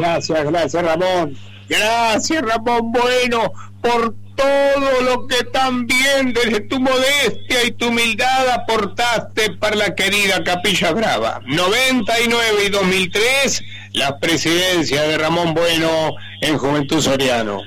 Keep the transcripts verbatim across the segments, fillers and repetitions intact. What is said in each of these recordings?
gracias, gracias Ramón. Gracias Ramón Bueno por todo lo que también desde tu modestia y tu humildad aportaste para la querida Capilla Brava. noventa y nueve y dos mil tres, la presidencia de Ramón Bueno en Juventud Soriano.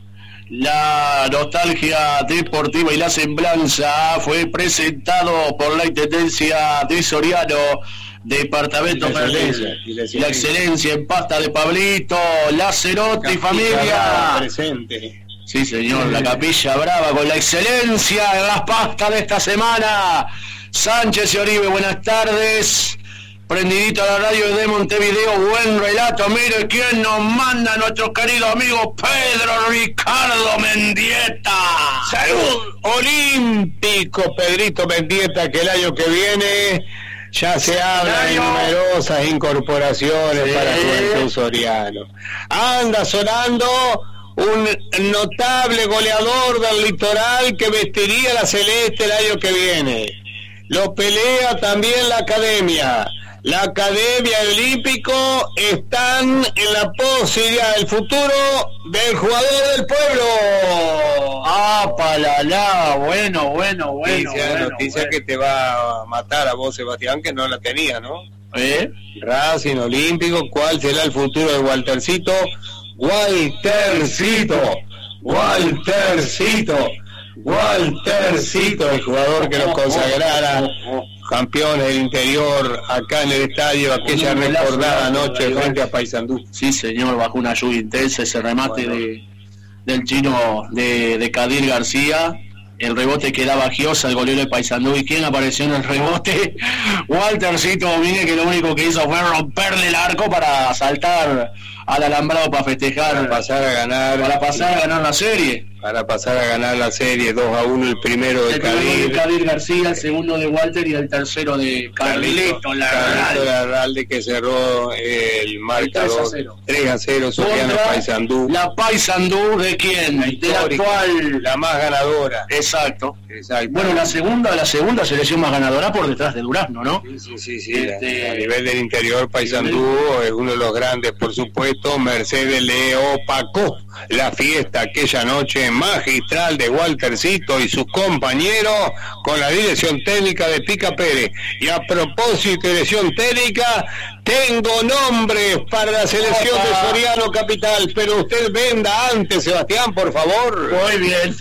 La nostalgia deportiva y la semblanza fue presentado por la Intendencia de Soriano, Departamento Perdiz, la excelencia en pasta de Pablito, Lacerotti y familia. Presente. Sí, señor, la Capilla Brava con la excelencia en las pastas de esta semana. Sánchez y Oribe, buenas tardes. Prendidito a la radio de Montevideo, buen relato. Mire quién nos manda, nuestro querido amigo Pedro Ricardo Mendieta. ¡Salud! Olímpico Pedrito Mendieta, que el año que viene ya se habla de numerosas incorporaciones, sí, para Juventud Soriano. Anda sonando un notable goleador del Litoral que vestiría la celeste el año que viene. Lo pelea también la academia. La academia olímpico están en la posibilidad del futuro del jugador del pueblo. ¡Ah, palala! Bueno, bueno, bueno. Noticia, bueno, noticia bueno. que te va a matar a vos, Sebastián, que no la tenía, ¿no? ¿Eh? Racing Olímpico, ¿cuál será el futuro de Waltercito? Waltercito, Waltercito, Waltercito, el jugador que nos consagrara campeones del interior acá en el estadio, aquella recordada noche frente a Paysandú. Sí, señor, bajo una lluvia intensa, ese remate bueno. de del chino de, de Kadir García, el rebote que daba Giosa, el golero de Paysandú. ¿Y quién apareció en el rebote? Waltercito Domínguez, que lo único que hizo fue romperle el arco para saltar al alambrado para festejar, para pasar a ganar para pasar a ganar la serie. Para pasar a ganar la serie dos a uno, el primero de Kadir, de Kadir García, el segundo de Walter y el tercero de Carlito Larralde, que cerró el marcador tres a cero Soriano Paysandú. La Paysandú de quién? De la actual, la más ganadora. Exacto. Exacto. Bueno, la segunda, la segunda selección más ganadora por detrás de Durazno, ¿no? Sí, sí, sí, sí. Este... a nivel del interior, Paysandú es uno de los grandes, por supuesto. Mercedes le opacó la fiesta aquella noche magistral de Waltercito y sus compañeros con la dirección técnica de Pica Pérez. Y a propósito de dirección técnica, tengo nombres para la selección Opa. de Soriano Capital, pero usted venda antes, Sebastián, por favor. Muy bien.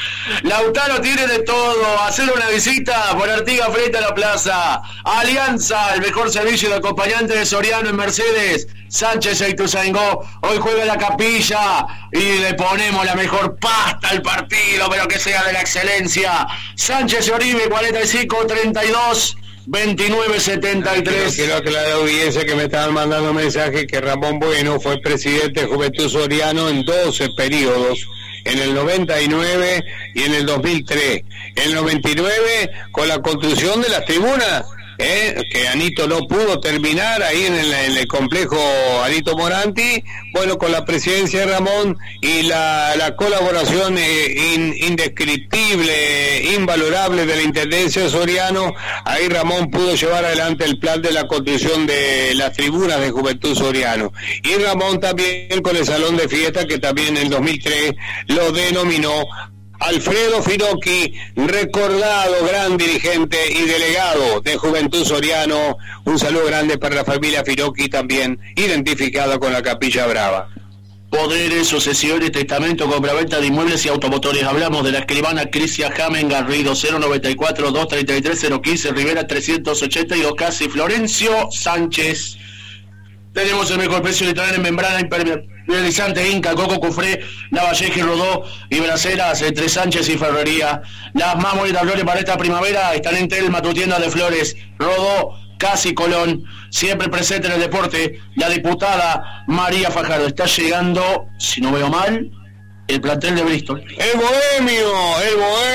Lautaro tiene de todo. Hacer una visita por Artigas frente a la plaza. Alianza, el mejor servicio de acompañante de Soriano en Mercedes. Sánchez e Ituzaingó. Hoy juega la Capilla y le ponemos la mejor pasta al partido, pero que sea de la excelencia. Sánchez y Oribe, cuarenta y cinco treinta y dos veintinueve setenta y tres. Quiero aclarar a la audiencia que me estaban mandando mensajes que Ramón Bueno fue presidente de Juventud Soriano en doce periodos, en el noventa y nueve y en el dos mil tres. En el noventa y nueve con la construcción de las tribunas, ¿eh? que Anito no pudo terminar ahí en el, en el complejo Anito Moranti. Bueno, con la presidencia de Ramón y la, la colaboración eh, in, indescriptible, invalorable de la Intendencia de Soriano, ahí Ramón pudo llevar adelante el plan de la construcción de las tribunas de Juventud Soriano. Y Ramón también con el salón de fiesta, que también en el dos mil tres lo denominó Alfredo Finocchi, recordado gran dirigente y delegado de Juventud Soriano. Un saludo grande para la familia Finocchi, también identificada con la Capilla Brava. Poderes, sucesiones, testamento, compraventa de inmuebles y automotores. Hablamos de la escribana Crisia Jamen Garrido, cero noventa y cuatro dos treinta y tres cero quince, Rivera trescientos ochenta y dos, casi Florencio Sánchez. Tenemos el mejor precio litoral en membrana impermeabilizante Inca, Coco, Cufré, Lavalleja, Rodó y Braceras, entre Sánchez y Ferrería. Las más bonitas flores para esta primavera están en Telma, tu tienda de flores. Rodó, Casi Colón, siempre presente en el deporte. La diputada María Fajardo. Está llegando, si no veo mal, el plantel de Bristol. El bohemio, el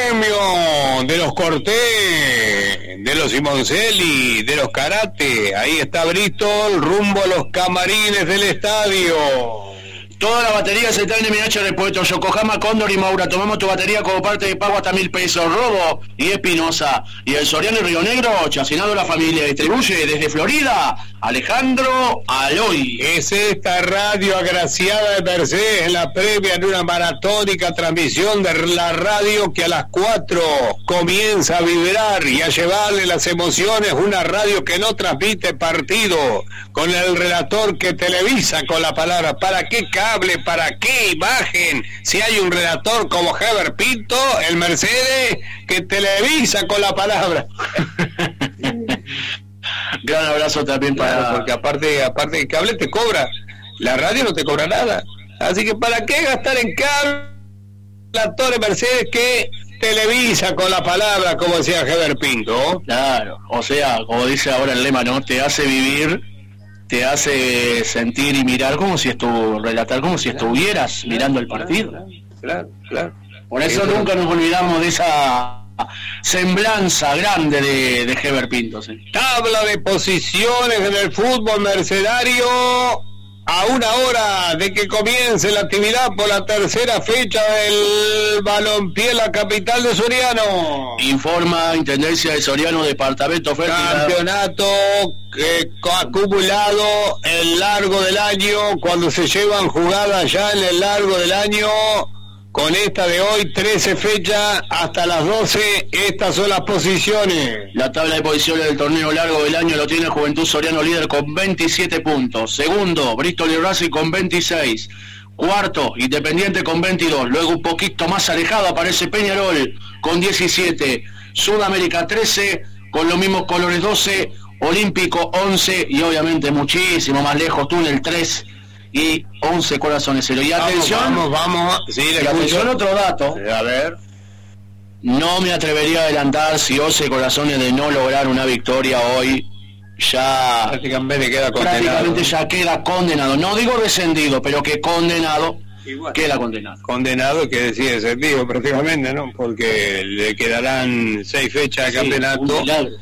bohemio de los Cortés, de los Simoncelli, de los Karate. Ahí está Bristol, rumbo a los camarines del estadio. Toda la batería se está en M H Repuestos, Yokohama, Cóndor y Maura. Tomamos tu batería como parte de pago hasta mil pesos. Robo y Espinosa. Y el Soriano y Río Negro, Chacinado la Familia. Distribuye desde Florida, Alejandro Aloy. Es esta radio agraciada de Mercedes en la previa en una maratónica transmisión de la radio que a las cuatro comienza a vibrar y a llevarle las emociones. Una radio que no transmite partido, con el relator que televisa con la palabra. ¿Para qué cable? ¿Para qué imagen? Si hay un relator como Heber Pinto, el Mercedes, que televisa con la palabra. Gran abrazo también para... Claro, porque aparte, aparte el cable te cobra, la radio no te cobra nada. Así que ¿para qué gastar en cable? Relator Mercedes que televisa con la palabra, como decía Heber Pinto. Claro, o sea, como dice ahora el lema, ¿no? Te hace vivir, te hace sentir y mirar como si estuvo, relatar como si claro, estuvieras claro, mirando el partido. Claro, claro, claro. Por eso sí, nunca nos olvidamos de esa semblanza grande de, de Heber Pinto. ¿Sí? Tabla de posiciones en el fútbol mercedario a una hora de que comience la actividad por la tercera fecha del balompié La Capital de Soriano. Informa Intendencia de Soriano, Departamento Fértil. Campeonato eh, acumulado en largo del año, cuando se llevan jugadas ya en el largo del año. Con esta de hoy, trece fechas hasta las doce, estas son las posiciones. La tabla de posiciones del torneo largo del año lo tiene Juventud Soriano líder con veintisiete puntos. Segundo, Bristol y Racing con veintiséis. Cuarto, Independiente con veintidós. Luego un poquito más alejado aparece Peñarol con diecisiete. Sudamérica trece, con los mismos colores doce. Olímpico once y obviamente muchísimo más lejos Túnel tres. Y once Corazones cero. Y atención, vamos, vamos, sí, le y atención otro dato. A ver. No me atrevería a adelantar si once Corazones de no lograr una victoria hoy, ya prácticamente queda condenado. Prácticamente ya queda condenado. No digo descendido, pero que condenado. Igual. Queda condenado. Condenado que decide descendido prácticamente, ¿no? Porque le quedarán seis fechas de sí, campeonato.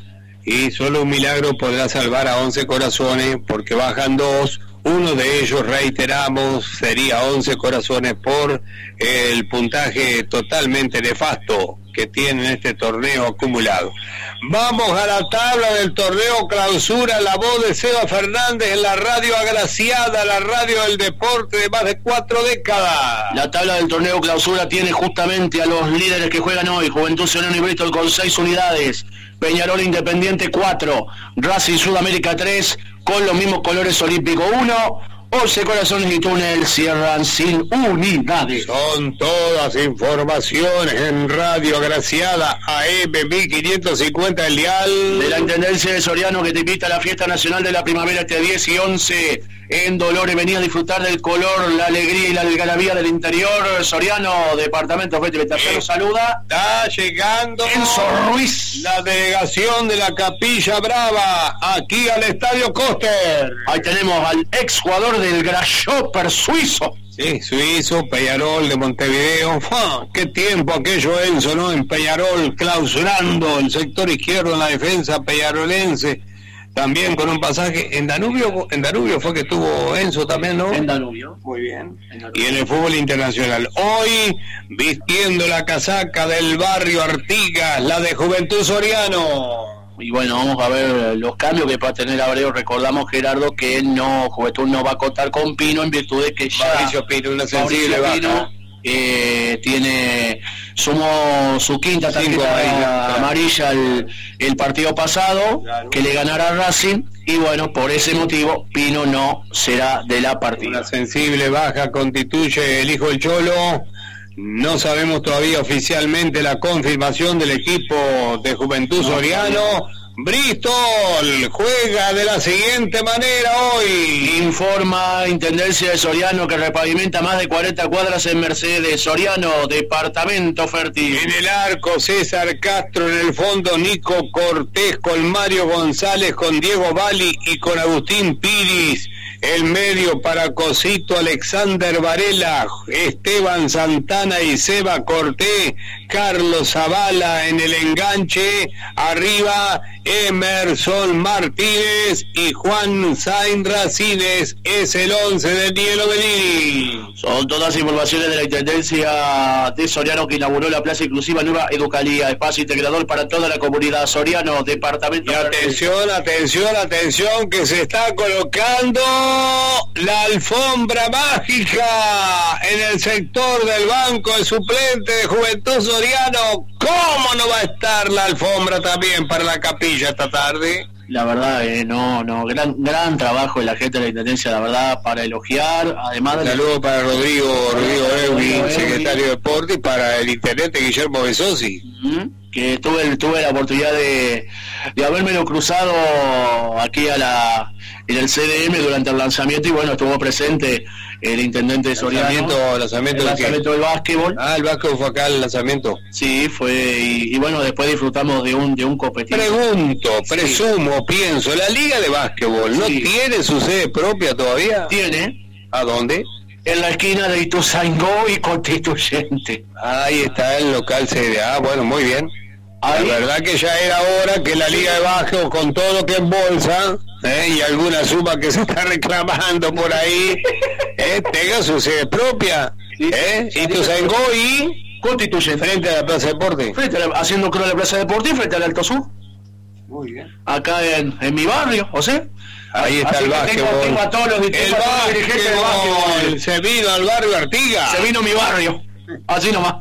Y solo un milagro podrá salvar a once Corazones, porque bajan dos. Uno de ellos, reiteramos, sería once Corazones por el puntaje totalmente nefasto que tiene en este torneo acumulado. Vamos a la tabla del torneo clausura, la voz de Seba Fernández en la radio agraciada, la radio del deporte de más de cuatro décadas. La tabla del torneo clausura tiene justamente a los líderes que juegan hoy: Juventud Soriano y Bristol con seis unidades, Peñarol Independiente cuatro, Racing Sudamérica tres, con los mismos colores Olímpico uno, once Corazones y Túnel cierran sin unidades. Son todas informaciones en Radio Agraciada A M mil quinientos cincuenta el dial de la Intendencia de Soriano, que te invita a la Fiesta Nacional de la Primavera este diez y once en Dolores. Venía a disfrutar del color, la alegría y la algarabía del interior. Soriano, Departamento Fértil, te saluda. Está llegando Enzo Ruiz, la delegación de la Capilla Brava, aquí al Estadio Coster. Ahí tenemos al ex jugador del Grasshopper suizo. Sí, suizo, Peñarol de Montevideo. ¡Fua! ¡Qué tiempo aquello, Enzo, ¿no? En Peñarol, clausurando el sector izquierdo en la defensa peñarolense. También con un pasaje en Danubio, en Danubio fue que tuvo Enzo también, ¿no? En Danubio. Muy bien. Y en el fútbol internacional. Hoy, vistiendo la casaca del barrio Artigas, la de Juventud Soriano. Y bueno, vamos a ver los cambios que va a tener Abreu. Recordamos, Gerardo, que él no, Juventud no va a contar con Pino en virtud de que ya Mauricio Pino, una sensible baja. Eh, tiene sumó su quinta tarjeta amarilla el, el partido pasado, claro, que le ganará a Racing, y bueno, por ese motivo Pino no será de la partida. Una sensible baja constituye el hijo del Cholo. No sabemos todavía oficialmente la confirmación del equipo de Juventud no, Soriano. Bristol juega de la siguiente manera hoy. Informa Intendencia de Soriano que repavimenta más de cuarenta cuadras en Mercedes. Soriano, Departamento Fértil. En el arco, César Castro. En el fondo, Nico Cortés con Mario González, con Diego Bali y con Agustín Piris. El medio para Cosito, Alexander Varela, Esteban Santana y Seba Cortés. Carlos Zavala en el enganche, arriba Emerson Martínez y Juan Sainz Racines, es el once de Diego Bellini. Son todas informaciones de la Intendencia de Soriano, que inauguró la Plaza Inclusiva Nueva Educalía, espacio integrador para toda la comunidad. Soriano, departamento. Y atención, atención, atención, que se está colocando la alfombra mágica en el sector del banco de suplente de Juventud Soriano. ¿Cómo no va a estar la alfombra también para la capilla esta tarde? La verdad, eh, no, no, gran gran trabajo de la gente de la Intendencia, la verdad, para elogiar, además de... Saludos para Rodrigo, Rodrigo Eury, secretario de Deporte, y para el intendente Guillermo Besosi. Uh-huh. Que tuve, tuve la oportunidad de, de habérmelo cruzado aquí a la en el C D M durante el lanzamiento, y bueno, estuvo presente el intendente de Soriano. ¿Lanzamiento, lanzamiento, el lanzamiento del básquetbol? Ah, el básquetbol fue acá el lanzamiento. Sí, fue, y, y bueno, después disfrutamos de un de un copetín. Pregunto, sí. presumo, pienso, ¿la liga de básquetbol no sí. tiene su sede propia todavía? Tiene. ¿A dónde? En la esquina de Ituzaingó y Constituyente. Ahí está el local sede. Ah, bueno, muy bien. Ahí. La verdad que ya era hora que la liga de básquetbol, con todo lo que embolsa, ¿eh? y alguna suma que se está reclamando por ahí, ¿eh? tenga su sede propia. ¿eh? Ituzaingó y Constituyente. Frente a la Plaza Deporte. Frente a la, haciendo creo la Plaza Deporte y frente al Alto Sur. Muy bien. Acá en, en mi barrio, ¿o sea? Ahí está el básquetbol. Tengo, tengo a todos los, el básquetbol. del básquetbol. Se vino al barrio Artigas. Se vino mi barrio. Así nomás.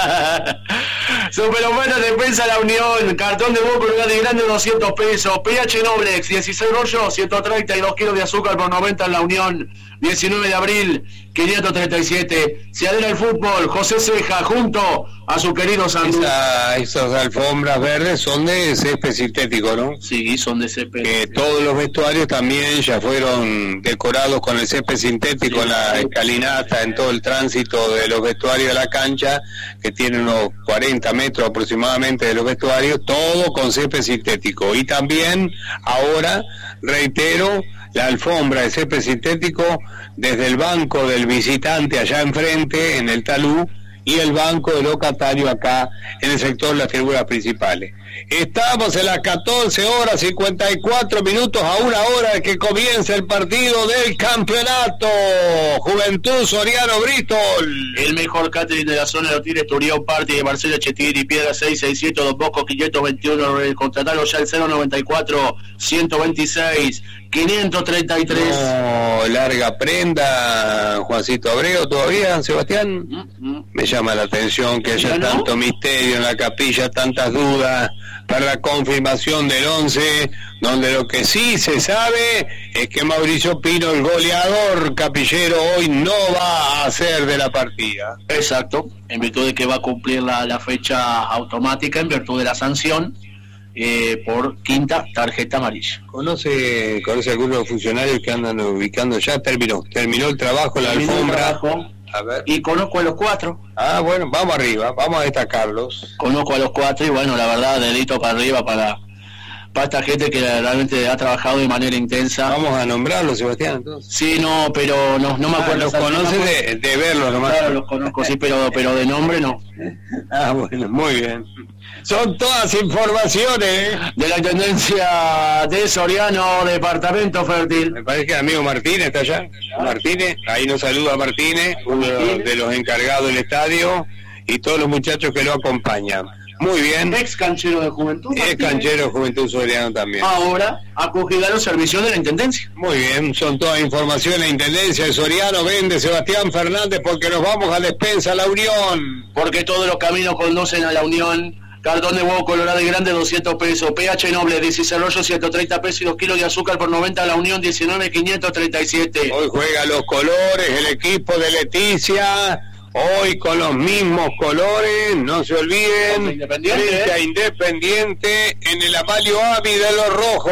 Superoferta de Defensa La Unión. Cartón de Boca lugar de grande doscientos pesos. P H Noblex dieciséis rollos, ciento treinta y dos kilos de azúcar por noventa en La Unión. diecinueve de abril, quinientos treinta y siete. Se adhiera el fútbol. José Ceja junto a su querido Sandú. Esa, esas alfombras verdes son de césped sintético, ¿no? Sí, son de césped. Que todos los vestuarios también ya fueron decorados con el césped sintético, sí, en la escalinata, en todo el tránsito de los vestuarios de la cancha, que tiene unos cuarenta metros aproximadamente de los vestuarios, todo con césped sintético. Y también, ahora, reitero, la alfombra de césped sintético desde el banco del visitante allá enfrente, en el talud, y el banco del locatario acá en el sector de las figuras principales. Estamos en las catorce horas cincuenta y cuatro minutos, a una hora de que comience el partido del campeonato. Juventud Soriano Bristol. El mejor catering de la zona de Otires, Turión, Party de Marcela Chetiri, Piedra seis seis siete, Don Bosco quinientos veintiuno, contratarlo ya el cero noventa y cuatro, ciento veintiséis, quinientos treinta y tres. No, larga prenda, Juancito Abreu todavía, Sebastián. Uh-huh. Me llama la atención que haya ¿no? tanto misterio en la capilla, tantas dudas para la confirmación del once, donde lo que sí se sabe es que Mauricio Pino, el goleador capillero, hoy no va a ser de la partida. Exacto, en virtud de que va a cumplir la, la fecha automática, en virtud de la sanción eh, por quinta tarjeta amarilla. ¿Conoce, conoce algunos funcionarios que andan ubicando ya? Terminó, terminó el trabajo, la terminó alfombra. El trabajo. A ver. Y conozco a los cuatro. Ah, bueno, vamos arriba, vamos a destacarlos. Conozco a los cuatro y bueno, la verdad, dedito para arriba para, para esta gente que realmente ha trabajado de manera intensa. Vamos a nombrarlos, Sebastián, entonces. Sí, no, pero no, no me acuerdo. Ah, los conoces no de, de verlos nomás. Claro, los conozco, sí, pero, pero de nombre no. Ah, bueno, muy bien. Son todas informaciones de la Intendencia de Soriano, Departamento Fértil. Me parece que el amigo Martínez está allá. Martínez, ahí nos saluda Martínez, uno de los encargados del estadio, y todos los muchachos que lo acompañan. Muy bien. Ex canchero de Juventud. Ex canchero de Juventud Soriano también. Ahora acogida a los servicios de la Intendencia. Muy bien, son todas informaciones. La Intendencia de Soriano vende Sebastián Fernández, porque nos vamos a despensa La Unión. Porque todos los caminos conducen a La Unión. Cartón de huevo colorado y grande doscientos pesos. P H Noble dieciséis rollos, ciento treinta pesos y dos kilos de azúcar por noventa. La Unión diecinueve quinientos treinta y siete. Hoy juega los colores el equipo de Leticia. Hoy con los mismos colores, no se olviden, Independiente, frente a Independiente en el Amalio Ami de los Rojos.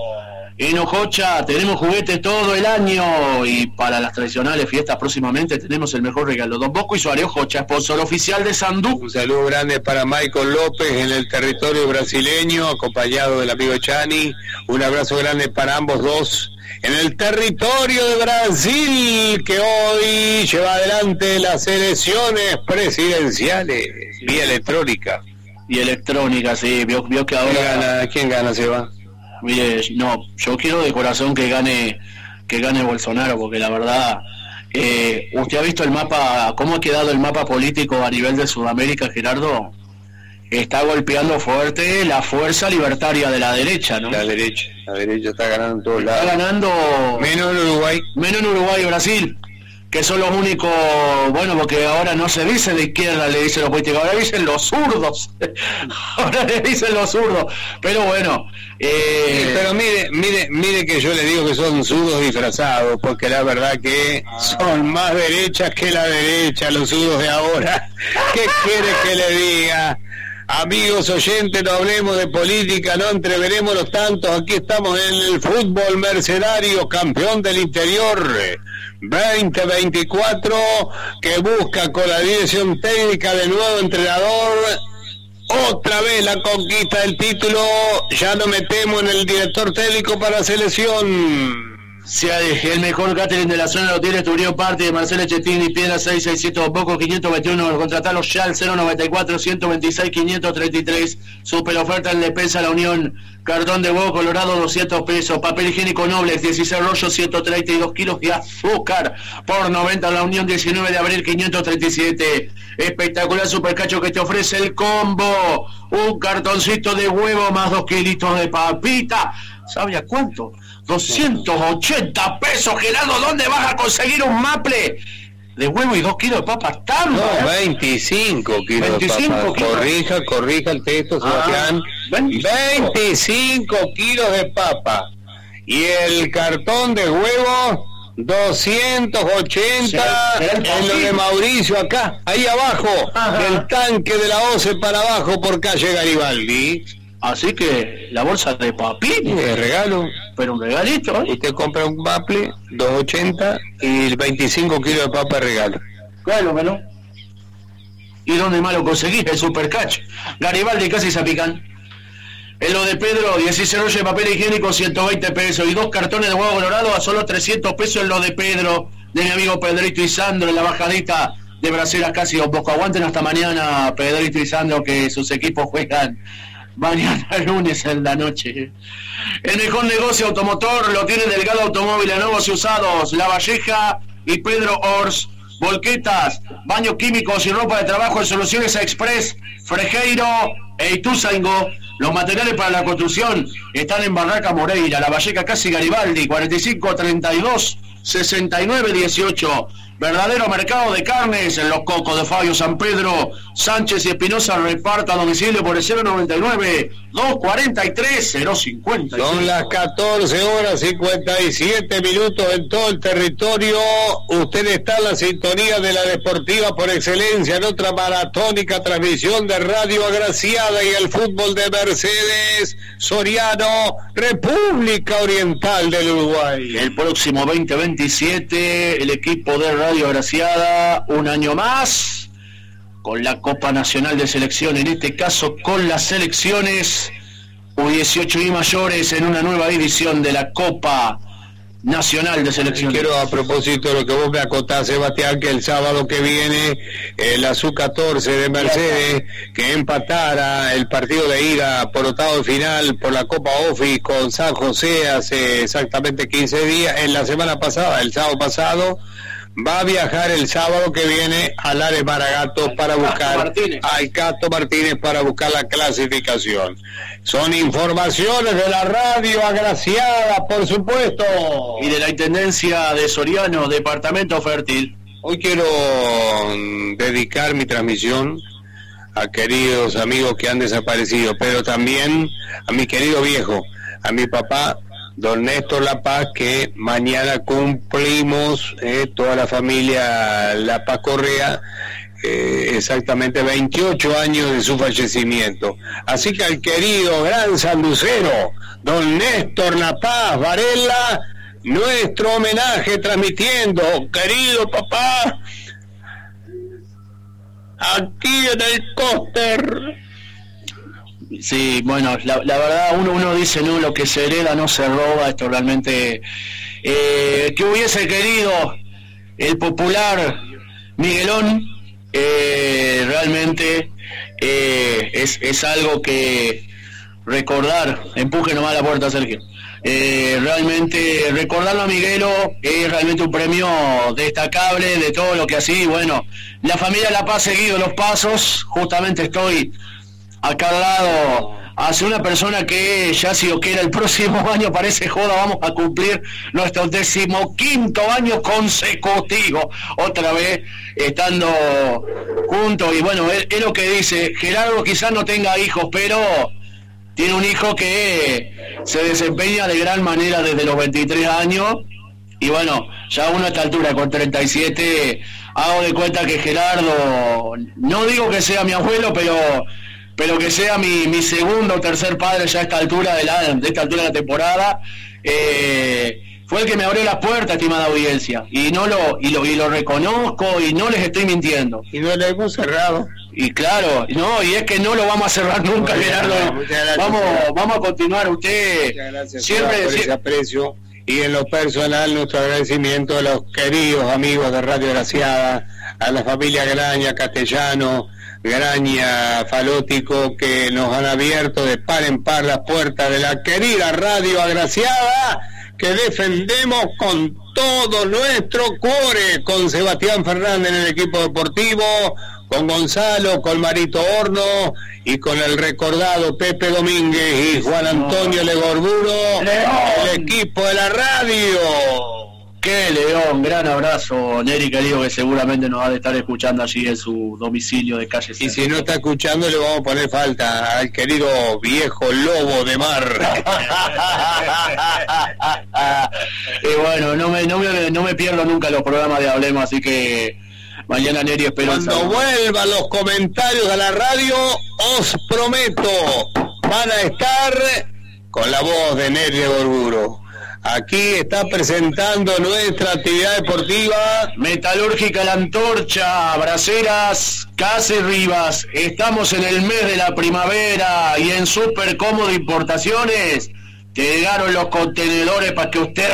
En Ojocha tenemos juguetes todo el año y para las tradicionales fiestas próximamente tenemos el mejor regalo. Don Bosco y Suárez Ojocha, sponsor oficial de Sandú. Un saludo grande para Michael López en el territorio brasileño, acompañado del amigo Chani. Un abrazo grande para ambos dos en el territorio de Brasil, que hoy lleva adelante las elecciones presidenciales vía electrónica. Y electrónica, sí, vio, vio que ahora... ¿Quién gana, quién gana se va? Mire, no, yo quiero de corazón que gane que gane Bolsonaro, porque la verdad, eh, ¿usted ha visto el mapa, cómo ha quedado el mapa político a nivel de Sudamérica, Gerardo? Está golpeando fuerte la fuerza libertaria de la derecha, ¿no? La derecha, la derecha está ganando en todos lados. Está ganando... Menos en Uruguay. Menos en Uruguay y Brasil, que son los únicos, bueno, porque ahora no se dice de izquierda, le dicen los políticos, ahora dicen los zurdos, ahora le dicen los zurdos, pero bueno... Eh... Sí, pero mire, mire, mire que yo le digo que son zurdos disfrazados, porque la verdad que son más derechas que la derecha, los zurdos de ahora. ¿Qué quiere que le diga? Amigos oyentes, no hablemos de política, no entreveremos los tantos, aquí estamos en el fútbol mercenario, campeón del interior veinte veinticuatro, que busca con la dirección técnica del nuevo entrenador otra vez la conquista del título. Ya nos metemos en el director técnico para selección. Si el mejor catering de la zona lo tiene Turío Parte de Marcelo Chettini, Piedra seis seis siete Boco quinientos veintiuno, contratarlo ya al cero noventa y cuatro, ciento veintiséis, quinientos treinta y tres, super oferta en Despensa La Unión, cartón de huevo colorado doscientos pesos, papel higiénico Noblex dieciséis rollos, ciento treinta y dos kilos de azúcar por noventa, La Unión diecinueve de abril quinientos treinta y siete, espectacular supercacho que te ofrece el combo, un cartoncito de huevo más dos kilitos de papita, ¿sabe a cuánto? doscientos ochenta pesos, Gerardo. ¿Dónde vas a conseguir un maple de huevo y dos kilos de papas? ¿Tanto? No, veinticinco kilos veinticinco de papas. Kilos. Corrija, corrija el texto, Sebastián. Ah, veinticinco kilos de papa. Y el cartón de huevo, doscientos ochenta en lo de Mauricio acá, ahí abajo, ajá, del tanque de la OCE para abajo por calle Garibaldi. Así que la bolsa de papita de regalo, pero un regalito, ¿eh? Usted compra un maple, doscientos ochenta y veinticinco kilos de papa de regalo. Claro que no. ¿Y dónde más lo conseguís? El supercacho. Garibaldi casi Zapicán. En lo de Pedro, dieciséis rollos de papel higiénico, ciento veinte pesos. Y dos cartones de huevo colorado a solo trescientos pesos en lo de Pedro, de mi amigo Pedrito y Sandro, en la bajadita de Braceras casi Don Bosco. Aguanten hasta mañana, Pedrito y Sandro, que sus equipos juegan mañana lunes en la noche. El mejor negocio automotor lo tiene Delgado Automóvil, nuevos y usados, La Valleja y Pedro Ors. Volquetas, baños químicos y ropa de trabajo en Soluciones Express, Frejeiro e Ituzaingó. Los materiales para la construcción están en Barraca Moreira, La Valleja casi Garibaldi, cuarenta y cinco treinta y dos sesenta y nueve dieciocho. Verdadero mercado de carnes en Los Cocos de Fabio San Pedro, Sánchez y Espinosa, reparto a domicilio por el cero noventa y nueve, doscientos cuarenta y tres, cero cincuenta. Son las catorce horas cincuenta y siete minutos en todo el territorio. Usted está en la sintonía de la Deportiva por excelencia en otra maratónica transmisión de Radio Agraciada y el fútbol de Mercedes Soriano, República Oriental del Uruguay. El próximo veinte veintisiete el equipo de Radio Radio Agraciada, un año más con la Copa Nacional de Selección, en este caso con las selecciones U dieciocho y mayores en una nueva edición de la Copa Nacional de Selección. Quiero, a propósito de lo que vos me acotás, Sebastián, que el sábado que viene eh, la S U catorce de Mercedes, que empatara el partido de ida por octavo de final por la Copa Office con San José hace exactamente quince días, en la semana pasada, el sábado pasado, va a viajar el sábado que viene a Lares Maragatos para buscar al Cato Martínez para buscar la clasificación. Son informaciones de la Radio Agraciada, por supuesto, y de la Intendencia de Soriano, Departamento Fértil. Hoy quiero dedicar mi transmisión a queridos amigos que han desaparecido, pero también a mi querido viejo, a mi papá don Néstor La Paz, que mañana cumplimos eh, toda la familia La Paz Correa eh, exactamente veintiocho años de su fallecimiento. Así que al querido gran sanducero don Néstor La Paz Varela, nuestro homenaje transmitiendo, querido papá, aquí en el cóster Sí, bueno, la, la verdad uno uno dice, no, lo que se hereda no se roba, esto realmente... Eh, que hubiese querido el popular Miguelón, eh, realmente eh, es, es algo que recordar, empuje nomás la puerta, Sergio. Eh, realmente recordarlo a Miguelo es realmente un premio destacable de todo lo que así, bueno, la familia La Paz seguido los pasos, justamente estoy acá al lado hacia una persona que ya si o que era el próximo año, parece joda, vamos a cumplir nuestro decimoquinto año consecutivo, otra vez estando juntos, y bueno, es, es lo que dice, Gerardo quizás no tenga hijos, pero tiene un hijo que se desempeña de gran manera desde los veintitrés años, y bueno, ya uno a esta altura con treinta y siete, hago de cuenta que Gerardo, no digo que sea mi abuelo, pero pero que sea mi, mi segundo o tercer padre ya a esta altura de la, de esta altura de la temporada, eh, fue el que me abrió las puertas, estimada audiencia, y no lo, y lo, y lo reconozco, y no les estoy mintiendo. Y no lo hemos cerrado. Y claro, no, y es que no lo vamos a cerrar nunca, muchas Gerardo. Gracias, muchas gracias, vamos, vamos a continuar, usted muchas gracias, siempre por ese aprecio, y en lo personal nuestro agradecimiento a los queridos amigos de Radio Agraciada, a la familia Graña, Castellano, Graña, Falótico, que nos han abierto de par en par las puertas de la querida Radio Agraciada, que defendemos con todo nuestro cuore, con Sebastián Fernández en el equipo deportivo, con Gonzalo, con Marito Horno y con el recordado Pepe Domínguez y Juan Antonio Legorburo, el equipo de la radio. ¡Qué león! Gran abrazo, Neri, querido, que seguramente nos va a estar escuchando allí en su domicilio de calle Y si no está escuchando, le vamos a poner falta al querido viejo lobo de mar. Y bueno, no me, no, me, no me pierdo nunca los programas de Hablemos, así que mañana Neri espero. Cuando vuelvan los comentarios a la radio, os prometo, van a estar con la voz de Neri Legorburo. Aquí está presentando nuestra actividad deportiva. Metalúrgica La Antorcha, Braceras, Case Rivas. Estamos en el mes de la primavera y en Super Cómodo Importaciones te llegaron los contenedores para que usted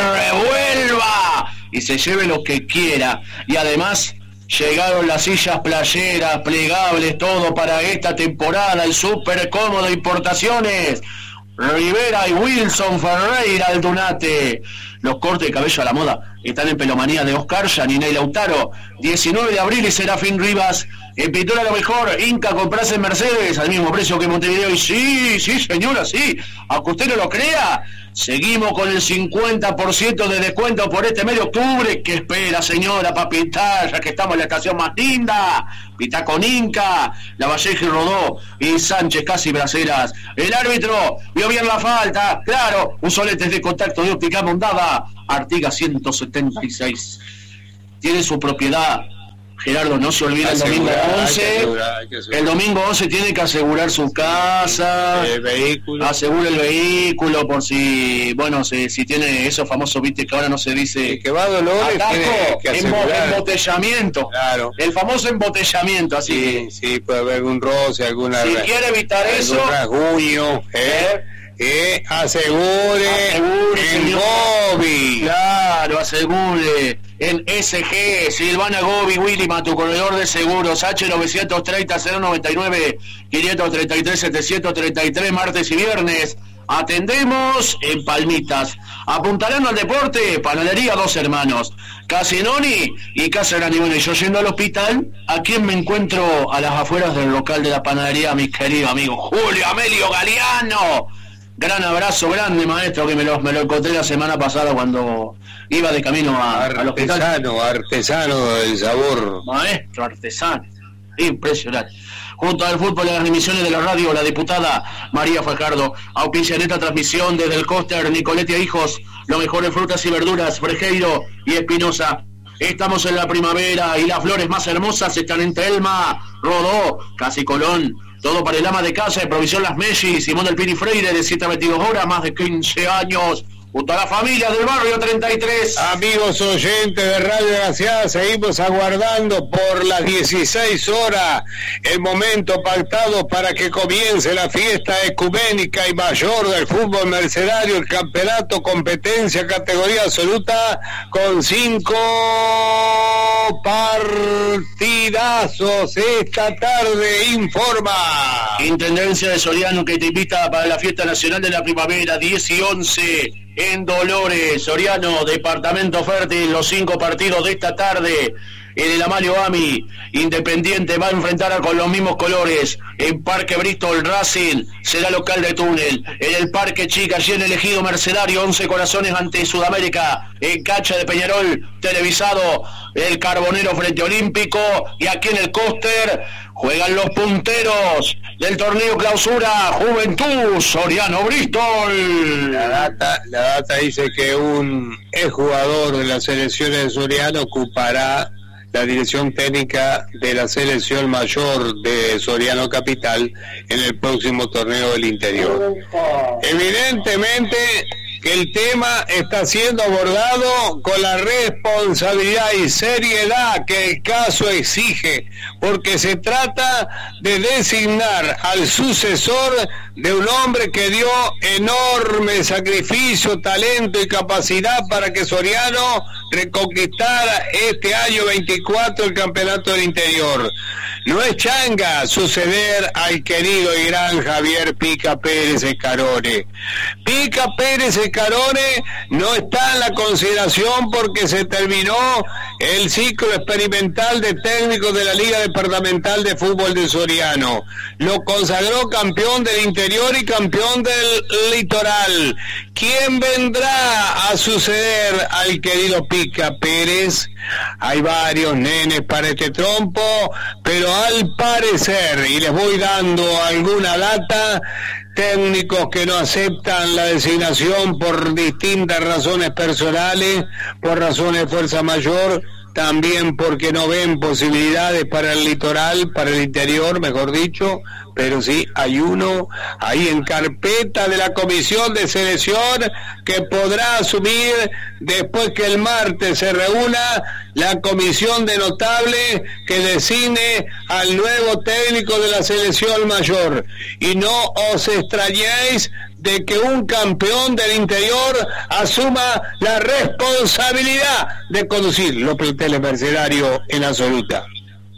revuelva y se lleve lo que quiera. Y además llegaron las sillas playeras, plegables, todo para esta temporada. El Super Cómodo Importaciones. Rivera y Wilson Ferreira Aldunate. Los cortes de cabello a la moda están en Pelomanía de Oscar, Yanina y Lautaro. diecinueve de abril y Serafín Rivas. En pintura lo mejor, Inca, compras en Mercedes al mismo precio que Montevideo. Y sí, sí señora, sí, aunque usted no lo crea, seguimos con el cincuenta por ciento de descuento por este mes de octubre. ¿Qué espera, señora, para pintar? Ya que estamos en la estación más linda. Pintá con Inca, Lavalleja y Rodó y Sánchez Casi Braceras. El árbitro vio bien la falta, claro, usó lentes de contacto de óptica Mondada. Artigas ciento setenta y seis. Tiene su propiedad. Gerardo, no se olvide el domingo once. Asegurar, el domingo once tiene que asegurar su casa, el vehículo. Asegura el vehículo por si, bueno, si, si tiene esos famosos, viste, que ahora no se dice. El que va a Dolores tiene que asegurar. Embotellamiento. Claro. El famoso embotellamiento, así. Sí, sí, puede haber algún roce, alguna. Si quiere evitar algún eso. rasguño, ¿eh? Eh, asegure, asegure en Gobi. Claro, asegure en S G, Silvana Gobi, Williman, tu corredor de seguros, H novecientos treinta, cero noventa y nueve, quinientos treinta y tres, setecientos treinta y tres, martes y viernes. Atendemos en Palmitas. Apuntarán al deporte, Panadería Dos Hermanos, Casinoni y Casa Granibone. Yo yendo al hospital, ¿a quién me encuentro a las afueras del local de la panadería? Mi querido amigo Julio Amelio Galeano. Gran abrazo, grande maestro, que me lo, me lo encontré la semana pasada cuando iba de camino a, al hospital. Artesano, artesano del sabor. Maestro, artesano. Impresionante. Junto al fútbol y las emisiones de la radio, la diputada María Fajardo auspicia en esta transmisión desde el Coster, Nicoletti Hijos, lo mejor de frutas y verduras, Frejeiro y Espinosa. Estamos en la primavera y las flores más hermosas están en Telma, Rodó, Casi Colón. Todo para el ama de casa de Provisión Las Messi, Simón del Pini Freire, de siete a veintidós horas, más de quince años. junto a la familia del barrio treinta y tres. Amigos oyentes de Radio Graciada, seguimos aguardando por las dieciséis horas el momento pactado para que comience la fiesta ecuménica y mayor del fútbol mercedario, el campeonato competencia categoría absoluta con cinco partidazos esta tarde, informa Intendencia de Soriano, que te invita para la fiesta nacional de la primavera diez y once en Dolores. Soriano, departamento fértil, los cinco partidos de esta tarde. En el Amalio Ami, Independiente va a enfrentar a con los mismos colores. En Parque Bristol, Racing será local de Túnel. En el Parque Chica, allí en el Ejido Mercedario, once Corazones ante Sudamérica. En Cacha de Peñarol, televisado, el Carbonero frente Olímpico. Y aquí en el Coster juegan los punteros del torneo clausura, Juventud, Soriano Bristol. La data, la data dice que un exjugador de las selecciones de Soriano ocupará la dirección técnica de la selección mayor de Soriano Capital en el próximo torneo del interior. Evidentemente que el tema está siendo abordado con la responsabilidad y seriedad que el caso exige, porque se trata de designar al sucesor de un hombre que dio enorme sacrificio, talento y capacidad para que Soriano reconquistara este año veinticuatro el campeonato del interior. No es changa suceder al querido y gran Javier Pica Pérez Escarone. Pica Pérez Escarone no está en la consideración porque se terminó el ciclo experimental de técnicos de la Liga Departamental de Fútbol de Soriano. Lo consagró campeón del interior y campeón del litoral. ¿Quién vendrá a suceder al querido Pica Pérez? Hay varios nenes para este trompo, pero al parecer, y les voy dando alguna data, técnicos que no aceptan la designación por distintas razones personales, por razones de fuerza mayor, también porque no ven posibilidades para el litoral, para el interior, mejor dicho, pero sí hay uno ahí en carpeta de la comisión de selección que podrá asumir después que el martes se reúna la comisión de notables que designe al nuevo técnico de la selección mayor. Y no os extrañéis de que un campeón del interior asuma la responsabilidad de conducir los planteles mercenarios en absoluta.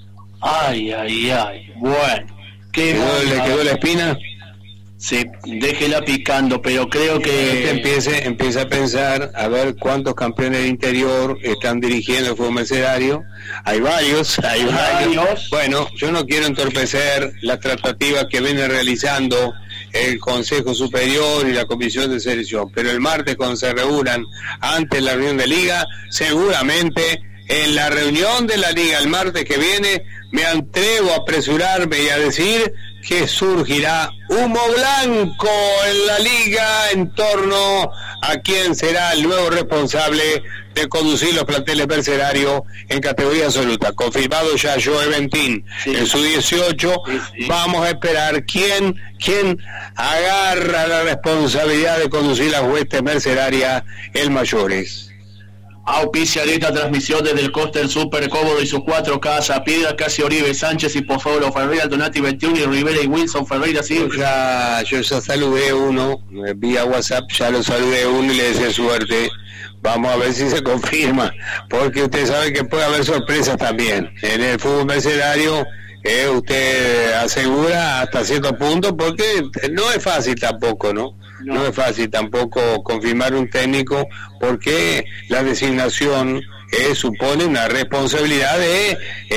Ay, ay, ay, bueno. ¿Qué ¿Quedó, ¿Le quedó la espina? Sí, déjela picando, pero creo que... Usted empiece, empieza a pensar a ver cuántos campeones del interior están dirigiendo el fútbol mercenario. Hay varios, hay varios. varios. Bueno, yo no quiero entorpecer las tratativas que viene realizando el Consejo Superior y la Comisión de Selección, pero el martes cuando se reúnan antes de la reunión de Liga, seguramente en la reunión de la Liga el martes que viene, me atrevo a apresurarme y a decir que surgirá humo blanco en la Liga en torno a quién será el nuevo responsable de conducir los planteles mercenarios en categoría absoluta. Confirmado ya Joe Ventín, sí, en su dieciocho, sí, sí. Vamos a esperar quién, quién agarra la responsabilidad de conducir las huestes mercenarias en mayores. Auspicia esta transmisión desde el Coster Super Cómodo y sus cuatro casas, Piedra, Casi Oribe, Sánchez y Pozuelo, Ferreira, Donati veintiuno y Rivera y Wilson Ferreira. Sí. Yo ya, yo ya saludé uno, vía WhatsApp, ya lo saludé uno y le decía suerte. Vamos a ver si se confirma, porque usted sabe que puede haber sorpresas también. En el fútbol mercenario, eh, usted asegura hasta cierto punto, porque no es fácil tampoco, ¿no? No. No es fácil tampoco confirmar un técnico, porque la designación eh, supone una responsabilidad de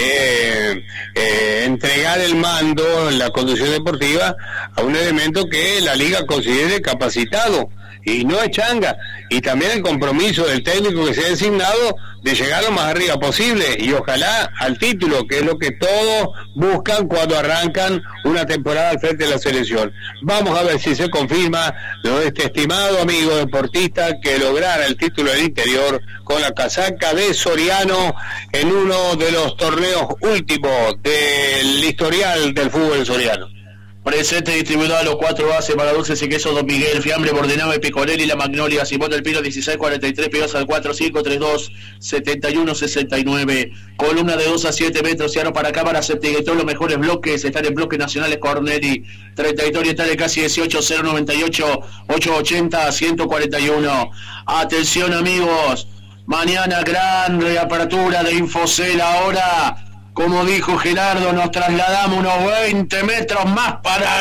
eh, eh, entregar el mando en la conducción deportiva a un elemento que la liga considere capacitado, y no es changa. Y también el compromiso del técnico que se ha designado de llegar lo más arriba posible y ojalá al título, que es lo que todos buscan cuando arrancan una temporada al frente de la selección. Vamos a ver si se confirma lo de este estimado amigo deportista que lograra el título del interior con la casaca de Soriano en uno de los torneos últimos del historial del fútbol soriano. Presente distribuidor a los cuatro bases para dulces y queso Don Miguel, fiambre, bordenado, picorelli, la magnolia, Simón del Pino dieciséis cuarenta y tres, pedidos al cuatro cinco tres dos siete uno seis nueve, columna de dos a siete metros, ciano para cámara, todos los mejores bloques, están en bloques nacionales Corneli, treinta y dos orientales casi dieciocho, cero noventa y ocho, ochocientos ochenta, ciento cuarenta y uno. Atención amigos, mañana gran reapertura de Infocel. Ahora, como dijo Gerardo, nos trasladamos unos veinte metros más para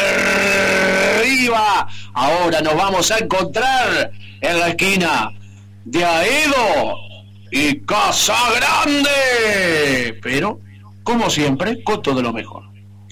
arriba. Ahora nos vamos a encontrar en la esquina de Aedo y Casa Grande. Pero, como siempre, con todo lo mejor.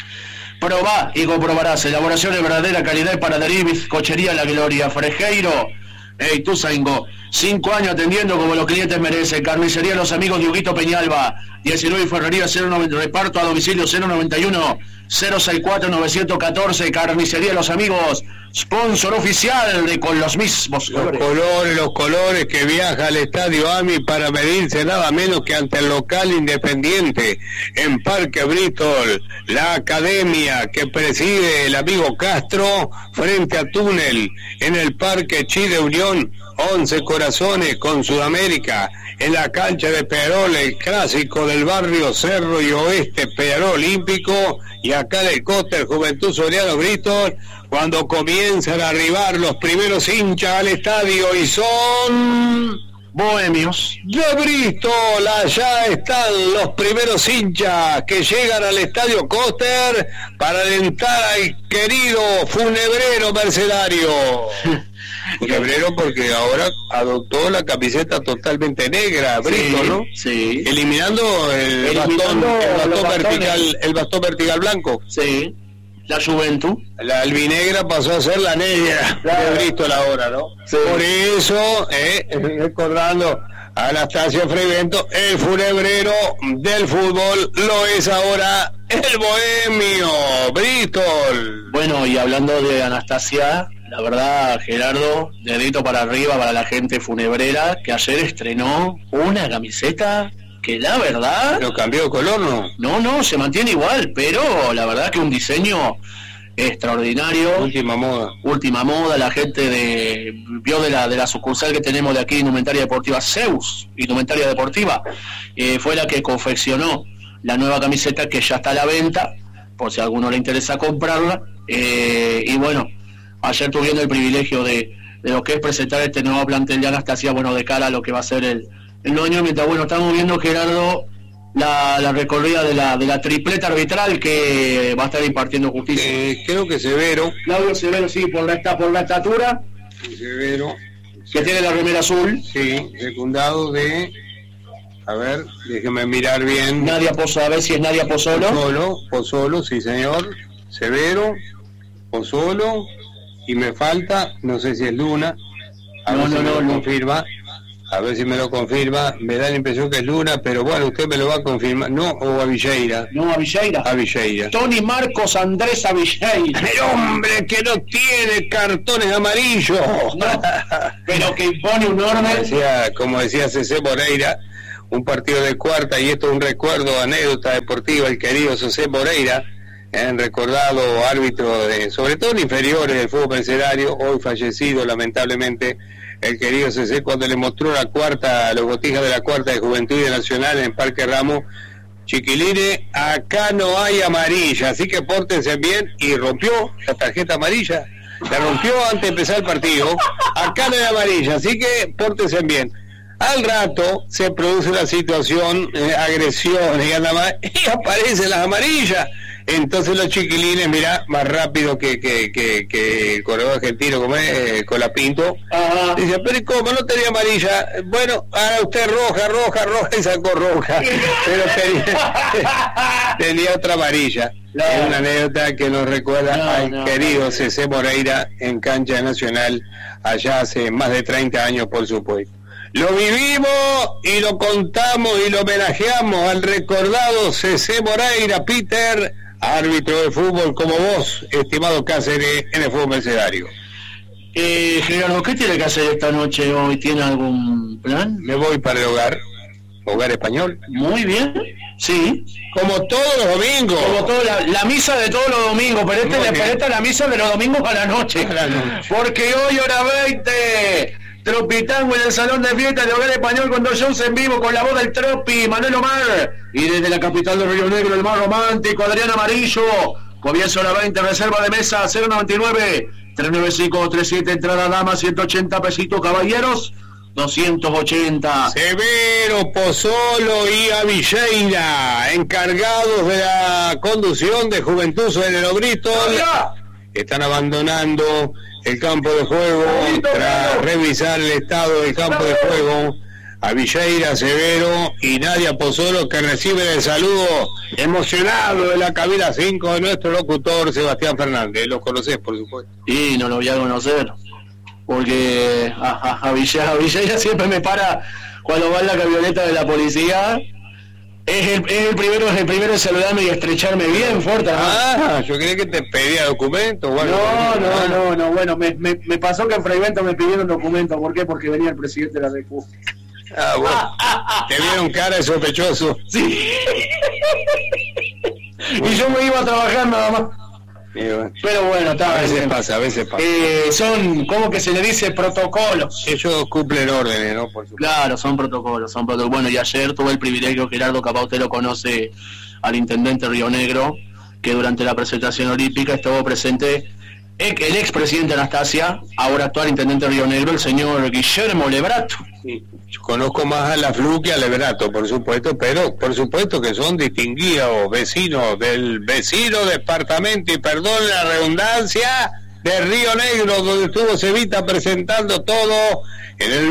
Probá y comprobarás. Elaboración de verdadera calidad y panadería y bizcochería La Gloria. Frejeiro. Ey, tú, Saingo. Cinco años atendiendo como los clientes merecen. Carnicería Los Amigos de Huguito Peñalba. diecinueve y Ferrería cero noventa. Reparto a domicilio cero noventa y uno, cero sesenta y cuatro, novecientos catorce. Carnicería Los Amigos. Sponsor oficial de Con los Mismos Colores. Los colores, los colores que viaja al Estadio AMI para medirse nada menos que ante el local Independiente en Parque Bristol. La academia que preside el amigo Castro frente a Túnel en el Parque Chi de Unión. Once Corazones con Sudamérica en la cancha de Peñarol, el clásico del barrio Cerro y Oeste, Peñarol Olímpico, y acá en el Coster Juventud Soriano Bristol, cuando comienzan a arribar los primeros hinchas al estadio y son bohemios de Bristol. Allá están los primeros hinchas que llegan al estadio Coster para alentar al querido funebrero mercenario. Funebrero porque ahora adoptó la camiseta totalmente negra, Bristol, sí, ¿no? Sí. Eliminando el Eliminando bastón, el bastón vertical, bastones. el bastón vertical blanco. Sí. La Juventud. La albinegra pasó a ser la negra, claro, de Bristol ahora, ¿no? Sí. Por eso, eh, recordando a Anastasio Freivento, el funebrero del fútbol lo es ahora el bohemio, Bristol. Bueno, y hablando de Anastasia, la verdad, Gerardo, dedito para arriba para la gente funebrera que ayer estrenó una camiseta que la verdad... ¿Pero cambió de color, no? No, no, se mantiene igual, pero la verdad que un diseño extraordinario. Última moda. Última moda, la gente de vio de la de la sucursal que tenemos de aquí, Indumentaria Deportiva Zeus, Indumentaria Deportiva, eh, fue la que confeccionó la nueva camiseta que ya está a la venta, por si a alguno le interesa comprarla, eh, y bueno, ayer tuvieron el privilegio de, de lo que es presentar este nuevo plantel de Anastasia, bueno, de cara a lo que va a ser el, el año, mientras, bueno, estamos viendo, Gerardo, la, la recorrida de la de la tripleta arbitral que va a estar impartiendo justicia. Eh, creo que Severo. Claudio Severo, sí, por la, por la estatura. Severo. Que tiene la remera azul. Sí, secundado de... A ver, déjeme mirar bien. Nadia Pozo, a ver si es Nadia Pozzolo. Pozzolo, Pozzolo, sí señor. Severo, Pozzolo. Y me falta, no sé si es Luna. A no, ver no, si no, me lo no. confirma. A ver si me lo confirma. Me da la impresión que es Luna, pero bueno, usted me lo va a confirmar. No, o a Villeira. No, a Villeira. A Villeira. Tony Marcos Andrés a Villeira. El hombre que no tiene cartones amarillos. No, pero que impone un orden. Como decía, como decía Cecé Moreira, un partido de cuarta, y esto es un recuerdo, anécdota deportiva, el querido Cecé Moreira, han recordado árbitro de, sobre todo en inferiores del fútbol mercenario, hoy fallecido lamentablemente, el querido Cecé, cuando le mostró la cuarta, los botijas de la cuarta de Juventud y Nacional en Parque Ramos: chiquilines, acá no hay amarilla, así que pórtense bien, y rompió la tarjeta amarilla, la rompió antes de empezar el partido. Acá no hay amarilla, así que pórtense bien. Al rato se produce la situación, eh, agresión y nada más, y aparecen las amarillas. Entonces los chiquilines, mirá, más rápido que, que, que, que el corredor argentino, como es, eh, Colapinto, Ajá. dice, pero ¿y cómo? No tenía amarilla. Bueno, ahora usted roja, roja, roja, y sacó roja, pero tenía, tenía otra amarilla. No. Es una anécdota que nos recuerda No, al no, querido no. Cecé Moreira en cancha nacional, allá hace más de treinta años, por supuesto. Lo vivimos y lo contamos y lo homenajeamos al recordado Cecé Moreira, Peter, árbitro de fútbol como vos, estimado Cáceres, en el fútbol mercenario. Eh, Gerardo, ¿qué tiene que hacer esta noche hoy? ¿Tiene algún plan? Me voy para el hogar, Hogar Español. Muy bien, sí. Como todos los domingos. Como todo, la, la misa de todos los domingos, pero esta, pero esta es la misa de los domingos a la noche. A la noche. Porque hoy, hora veinte, Tropitango en el Salón de Fiestas de Hogar Español con dos shows en vivo con la voz del Tropi, Manuel Omar. Y desde la capital de Río Negro, el más romántico, Adrián Amarillo. Comienza hora veinte, reserva de mesa cero noventa y nueve, tres nueve cinco tres siete, entrada dama, ciento ochenta pesitos, caballeros, doscientos ochenta. Severo, Pozzolo y Avilleira, encargados de la conducción de Juventud sobre los Britos, están abandonando el campo de juego tras revisar el estado del campo de juego. Avilleira, Severo y Nadia Pozzolo, que reciben el saludo emocionado de la cabina cinco de nuestro locutor Sebastián Fernández. Lo conocés, por supuesto. Y no lo voy a conocer, porque a, a, a, Villa, a Villeira siempre me para cuando va en la camioneta de la policía. Es el, es el primero es el primero en saludarme y estrecharme bien fuerte. ¿No? Ah, yo creí que te pedía documentos o algo. No, no, no, no, bueno, me, me, me pasó que en Freivento me pidieron documentos. ¿Por qué? Porque venía el presidente de la República. Ah, bueno. Ah, ah, ah, te vieron cara de sospechoso. Sí. Y yo me iba a trabajar nada más. Bueno. Pero bueno, está. A veces bien. pasa, a veces pasa. Eh, son, ¿cómo que se le dice? Protocolos. Ellos cumplen órdenes, ¿no? Por supuesto. Claro, son protocolos, son protocolos. Bueno, y ayer tuve el privilegio, Gerardo, capaz usted lo conoce, al intendente Río Negro, que durante la presentación olímpica estuvo presente el expresidente Anastasia, ahora actual intendente de Río Negro, el señor Guillermo Lebrato. Sí, yo conozco más a la Flu que a Lebrato, por supuesto, pero por supuesto que son distinguidos vecinos del vecino departamento, y perdón la redundancia, de Río Negro, donde estuvo Cevita presentando todo en el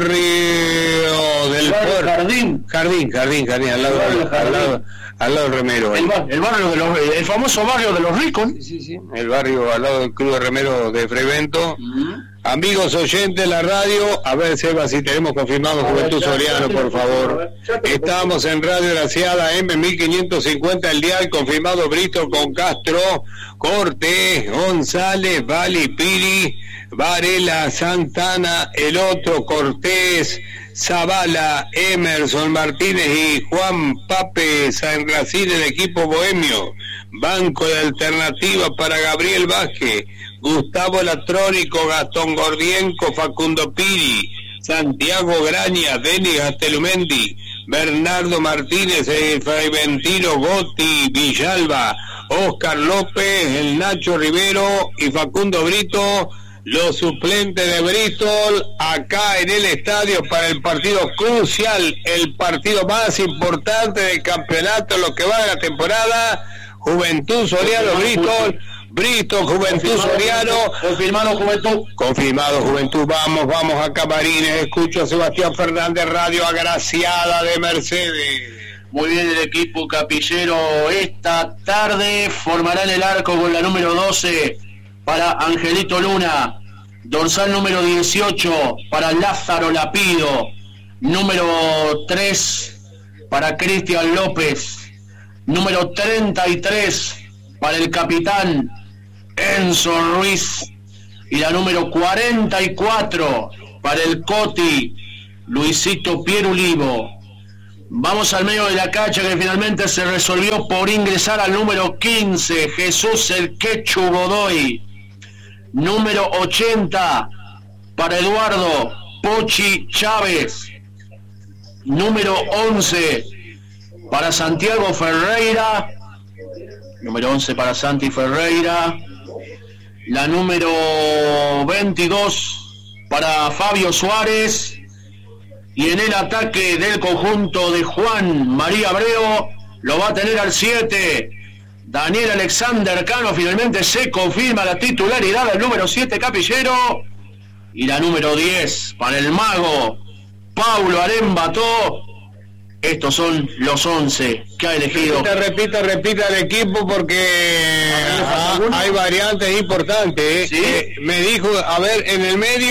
barrio del barrio Jardín. Jardín, Jardín, Jardín, al lado, al, al lado, al lado del Remero. El, bar, el barrio de los, el famoso barrio de los ricos. Sí, sí, sí. El barrio al lado del Club de Remero de Freivento. Uh-huh. Amigos oyentes de la radio, a ver, Seba, si tenemos confirmado Juventud Soriano, por favor. Estamos en Radio Graciada, M mil quinientos cincuenta el dial, confirmado Brito con Castro, Cortés, González, Vali, Piri, Varela, Santana, el otro, Cortés, Zavala, Emerson Martínez y Juan Pape San Racín, el equipo bohemio. Banco de alternativa para Gabriel Vázquez, Gustavo Electrónico, Gastón Gordienco, Facundo Piri, Santiago Graña, Denis Gastelumendi, Bernardo Martínez, el Freiventino Gotti, Villalba, Oscar López, el Nacho Rivero y Facundo Brito, los suplentes de Bristol, acá en el estadio para el partido crucial, el partido más importante del campeonato, lo que va de la temporada. Juventud Soriano, Bristol, Bristol, Juventud Soriano. Confirmado Juventud. Confirmado Juventud, vamos, vamos a Camarines, escucho a Sebastián Fernández, Radio Agraciada de Mercedes. Muy bien, el equipo capillero esta tarde formará en el arco con la número doce para Angelito Luna, dorsal número dieciocho para Lázaro Lapido, número tres para Cristian López, número treinta y tres para el capitán Enzo Ruiz, y la número cuarenta y cuatro para el Coti Luisito Pierulivo. Vamos al medio de la cancha, que finalmente se resolvió por ingresar al número quince, Jesús el Quechu Godoy. Número ochenta para Eduardo Pochi Chávez. Número once para Santiago Ferreira. Número once para Santi Ferreira. La número veintidós para Fabio Suárez. Y en el ataque del conjunto de Juan María Abreu lo va a tener al siete. Daniel Alexander Cano, finalmente se confirma la titularidad del número siete capillero. Y la número diez para el mago Paulo Arembató. Estos son los once que ha elegido. Repita, repita, repita el equipo, porque ah, hay variantes importantes. ¿eh? ¿Sí? Eh, me dijo, a ver, en el medio,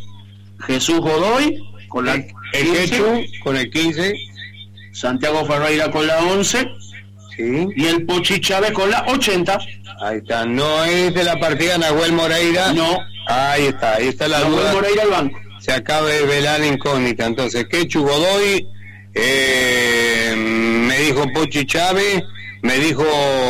Jesús Godoy con la el Quechu con el quince, Santiago Ferreira con la once, sí, y el Pochi Chávez con la ochenta. Ahí está, no es de la partida Nahuel Moreira. No. Ahí está, ahí está la Nahuel duda. Moreira al banco. Se acaba de velar incógnita. Entonces, Quechu, Godoy, eh, me dijo Pochi Chávez, me dijo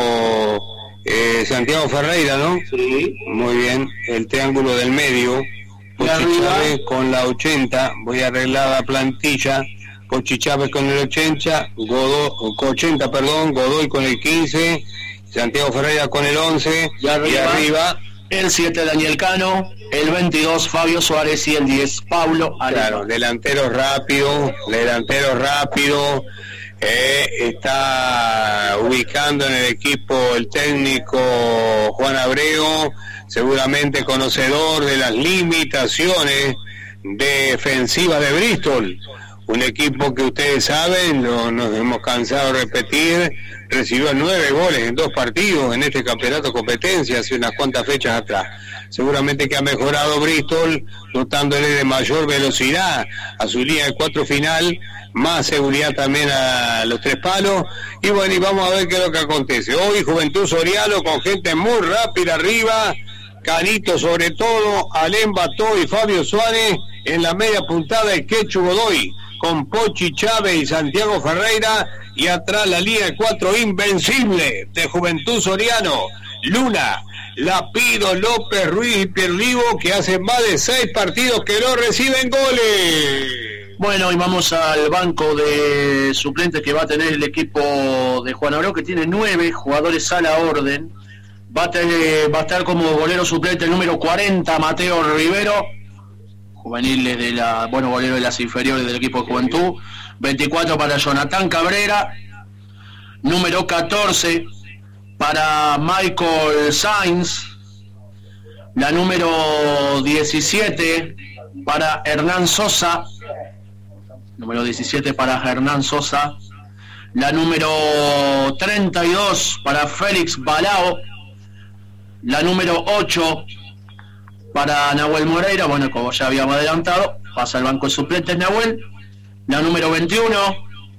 eh, Santiago Ferreira, ¿no? Sí. Muy bien, el triángulo del medio. Pochi Chávez con la ochenta, voy a arreglar la plantilla. Pochi Chávez con el ochenta, Godoy, ochenta, perdón, Godoy con el quince, Santiago Ferreira con el once, y arriba, y arriba el siete Daniel Cano, el veintidós Fabio Suárez y el diez Paulo Alemán. Claro, delantero rápido, delantero rápido, eh, está ubicando en el equipo el técnico Juan Abreu, seguramente conocedor de las limitaciones defensivas de Bristol. Un equipo que ustedes saben, lo, nos hemos cansado de repetir, recibió nueve goles en dos partidos en este campeonato competencia hace unas cuantas fechas atrás. Seguramente que ha mejorado Bristol, dotándole de mayor velocidad a su línea de cuatro final, más seguridad también a los tres palos. Y bueno, y vamos a ver qué es lo que acontece. Hoy Juventud Soriano con gente muy rápida arriba, Canito sobre todo, Alem Bató y Fabio Suárez en la media puntada, el Quechu Godoy con Pochi Chávez y Santiago Ferreira, y atrás la línea de cuatro invencible de Juventud Soriano, Luna, Lapido, López, Ruiz y Pierlivo, que hacen más de seis partidos que no reciben goles. Bueno, y vamos al banco de suplentes que va a tener el equipo de Juan Abreu, que tiene nueve jugadores a la orden. Va a, tener, va a estar como golero suplente el número cuarenta, Mateo Rivero, juveniles de la, bueno, golero de las inferiores del equipo de Juventud. veinticuatro para Jonathan Cabrera, número catorce para Michael Sainz, la número diecisiete para Hernán Sosa, número diecisiete para Hernán Sosa, la número treinta y dos para Félix Balao, la número ocho para Nahuel Moreira, bueno, como ya habíamos adelantado, pasa al banco de suplentes Nahuel. La número veintiuno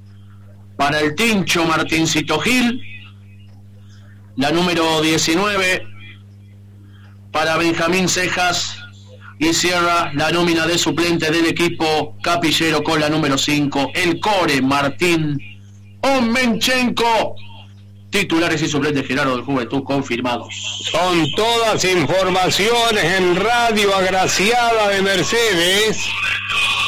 para el Tincho Martincito Gil. La número diecinueve para Benjamín Cejas. Y cierra la nómina de suplentes del equipo capillero con la número cinco, el Core Martín Omenchenko. Titulares y suplentes Gerardo del Juventud confirmados. Son todas informaciones en Radio Agraciada de Mercedes.